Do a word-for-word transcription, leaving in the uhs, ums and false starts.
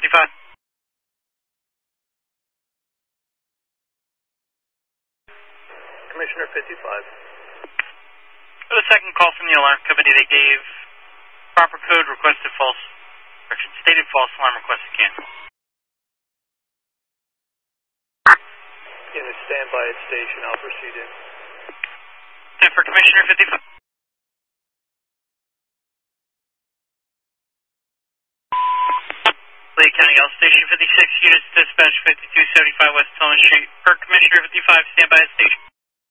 fifty-five. Commissioner fifty-five. Got a second call from the alarm company. They gave proper code, requested false, correction, stated false alarm, requested cancel. Unit standby at station, I'll proceed in. ten for Commissioner fifty-five. Lake County L Station fifty-six, units dispatch fifty-two seventy-five West Tillman Street. Per Commissioner fifty-five, standby at station.